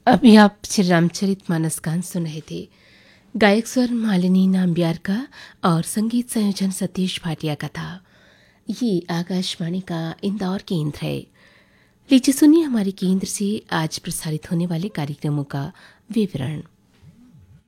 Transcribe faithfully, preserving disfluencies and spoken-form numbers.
अभी आप श्री रामचरित मानस गान सुन रहे थे। गायक स्वर मालिनी नाम्बियार का और संगीत संयोजन सतीश भाटिया का था। ये आकाशवाणी का इंदौर केंद्र है। लीजिए सुनिए हमारे केंद्र से आज प्रसारित होने वाले कार्यक्रमों का विवरण।